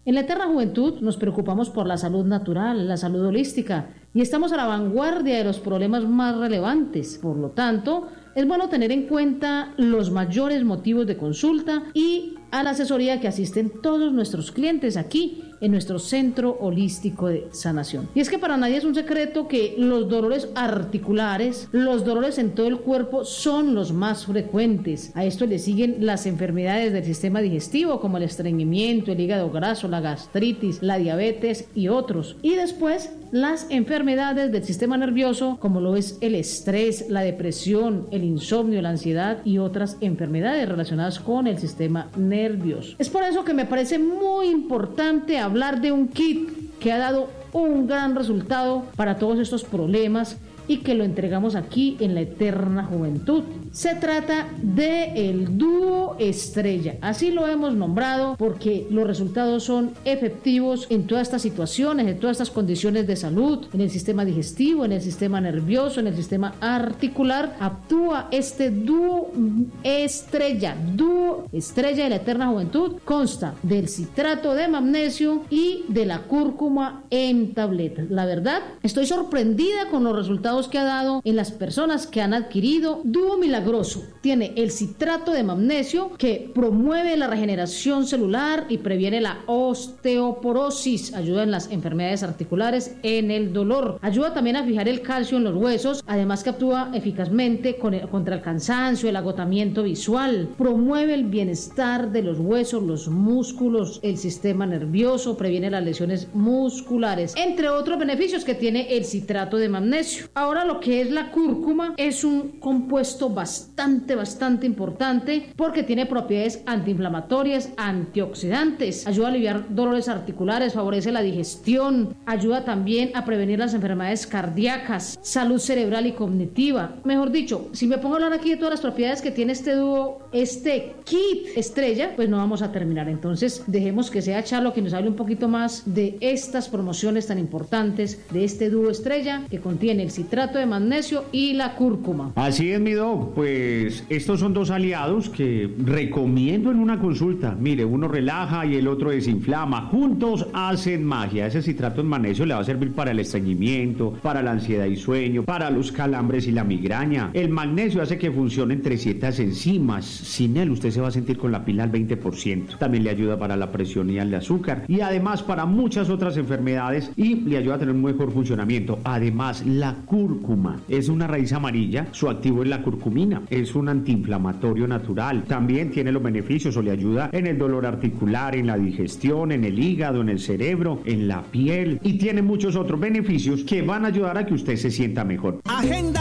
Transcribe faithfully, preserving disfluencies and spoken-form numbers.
En la Eterna Juventud nos preocupamos por la salud natural, la salud holística, y estamos a la vanguardia de los problemas más relevantes. Por lo tanto, es bueno tener en cuenta los mayores motivos de consulta y a la asesoría que asisten todos nuestros clientes aquí en nuestro Centro Holístico de Sanación. Y es que para nadie es un secreto que los dolores articulares, los dolores en todo el cuerpo son los más frecuentes. A esto le siguen las enfermedades del sistema digestivo como el estreñimiento, el hígado graso, la gastritis, la diabetes y otros. Y después las enfermedades del sistema nervioso como lo es el estrés, la depresión, el insomnio, la ansiedad y otras enfermedades relacionadas con el sistema nervioso. Es por eso que me parece muy importante hablar de un kit que ha dado un gran resultado para todos estos problemas y que lo entregamos aquí en la Eterna Juventud. Se trata de el dúo estrella, así lo hemos nombrado porque los resultados son efectivos en todas estas situaciones, en todas estas condiciones de salud, en el sistema digestivo, en el sistema nervioso, en el sistema articular. Actúa este dúo estrella, dúo estrella de la Eterna Juventud. Consta del citrato de magnesio y de la cúrcuma en tabletas. La verdad, estoy sorprendida con los resultados que ha dado en las personas que han adquirido Dúo Milagroso. Tiene el citrato de magnesio que promueve la regeneración celular y previene la osteoporosis, ayuda en las enfermedades articulares, en el dolor, ayuda también a fijar el calcio en los huesos, además que actúa eficazmente con el, contra el cansancio, el agotamiento visual, promueve el bienestar de los huesos, los músculos, el sistema nervioso, previene las lesiones musculares, entre otros beneficios que tiene el citrato de magnesio. Ahora, lo que es la cúrcuma es un compuesto bastante, bastante importante porque tiene propiedades antiinflamatorias, antioxidantes, ayuda a aliviar dolores articulares, favorece la digestión, ayuda también a prevenir las enfermedades cardíacas, salud cerebral y cognitiva. Mejor dicho, si me pongo a hablar aquí de todas las propiedades que tiene este dúo, este kit estrella, pues no vamos a terminar. Entonces, dejemos que sea Charlo quien nos hable un poquito más de estas promociones tan importantes de este dúo estrella que contiene el citrato de magnesio y la cúrcuma. Así es, mi doc, pues estos son dos aliados que recomiendo en una consulta. Mire, uno relaja y el otro desinflama, juntos hacen magia. Ese citrato de magnesio le va a servir para el estreñimiento, para la ansiedad y sueño, para los calambres y la migraña. El magnesio hace que funcionen trescientas enzimas, sin él usted se va a sentir con la pila al veinte por ciento. También le ayuda para la presión y el azúcar y además para muchas otras enfermedades y le ayuda a tener un mejor funcionamiento. Además, la cúrcuma es una raíz amarilla, su activo es la curcumina, es un antiinflamatorio natural, también tiene los beneficios o le ayuda en el dolor articular, en la digestión, en el hígado, en el cerebro, en la piel y tiene muchos otros beneficios que van a ayudar a que usted se sienta mejor. Agenda